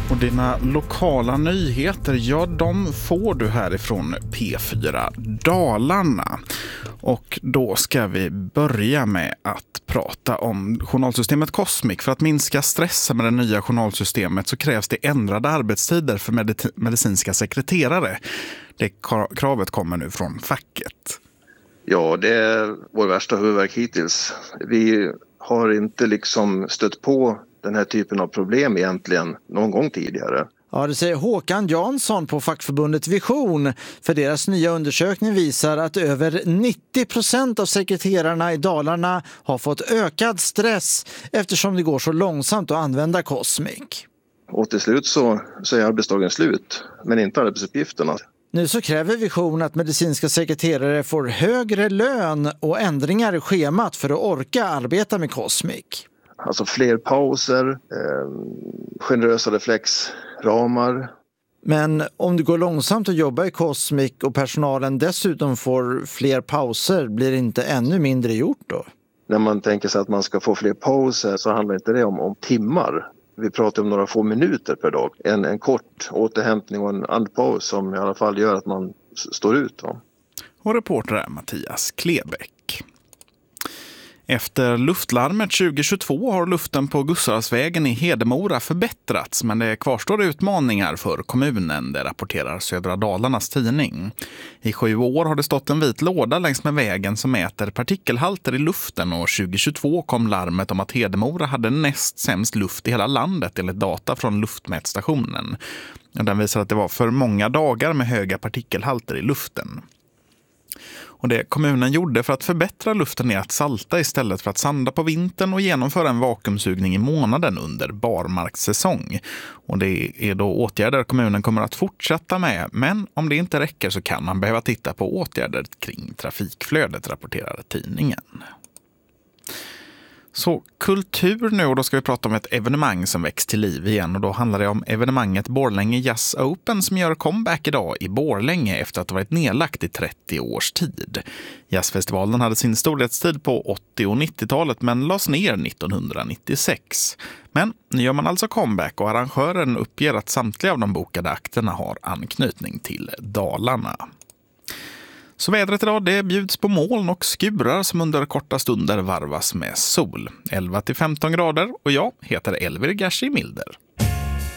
Och dina lokala nyheter, ja, de får du härifrån P4 Dalarna. Och då ska vi börja med att prata om journalsystemet Cosmic. För att minska stressen med det nya journalsystemet så krävs det ändrade arbetstider för medicinska sekreterare. Det kravet kommer nu från facket. Ja, det är vår värsta huvudvärk hittills. Vi har inte stött på den här typen av problem egentligen någon gång tidigare. Ja, det säger Håkan Jansson på fackförbundet Vision. För deras nya undersökning visar att över 90% av sekreterarna i Dalarna har fått ökad stress eftersom det går så långsamt att använda Cosmic. Och till slut så är arbetsdagen slut, men inte arbetsuppgifterna. Nu så kräver Vision att medicinska sekreterare får högre lön och ändringar i schemat för att orka arbeta med Cosmic. Alltså fler pauser, generösa reflexramar. Men om det går långsamt att jobba i Cosmic och personalen dessutom får fler pauser, blir det inte ännu mindre gjort då? När man tänker sig att man ska få fler pauser så handlar inte det om timmar. Vi pratar om några få minuter per dag. En kort återhämtning och en andpaus som i alla fall gör att man står ut. Va? Och reporter är Mattias Klebeck. Efter luftlarmet 2022 har luften på Gustavsvägen i Hedemora förbättrats, men det kvarstår utmaningar för kommunen, det rapporterar Södra Dalarnas tidning. I 7 år har det stått en vit låda längs med vägen som mäter partikelhalter i luften och 2022 kom larmet om att Hedemora hade näst sämst luft i hela landet enligt data från luftmätstationen. Den visar att det var för många dagar med höga partikelhalter i luften. Och det kommunen gjorde för att förbättra luften är att salta istället för att sanda på vintern och genomföra en vakuumsugning i månaden under barmarkssäsong. Och det är då åtgärder kommunen kommer att fortsätta med, men om det inte räcker så kan man behöva titta på åtgärder kring trafikflödet, rapporterar tidningen. Så kultur nu, och då ska vi prata om ett evenemang som väcks till liv igen, och då handlar det om evenemanget Borlänge Jazz Open som gör comeback idag i Borlänge efter att ha varit nedlagt i 30 års tid. Jazzfestivalen hade sin storhetstid på 80- och 90-talet men lades ner 1996. Men nu gör man alltså comeback och arrangören uppger att samtliga av de bokade akterna har anknytning till Dalarna. Så vädret idag, det bjuds på moln och skurar som under korta stunder varvas med sol. 11-15 grader och jag heter Elvir Gashi Milder.